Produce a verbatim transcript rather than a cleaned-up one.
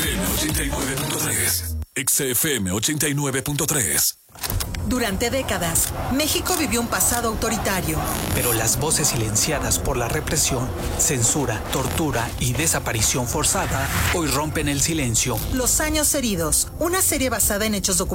M ochenta y nueve punto tres. X F M ochenta y nueve punto tres. Durante décadas, México vivió un pasado autoritario. Pero las voces silenciadas por la represión, censura, tortura y desaparición forzada hoy rompen el silencio. Los años heridos, una serie basada en hechos documentados